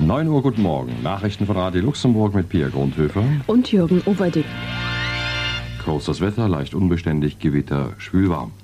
9 Uhr, guten Morgen. Nachrichten von Radio Luxemburg mit Pia Grundhöfer und Jürgen Overdick. Kurz das Wetter, leicht unbeständig, Gewitter, schwülwarm.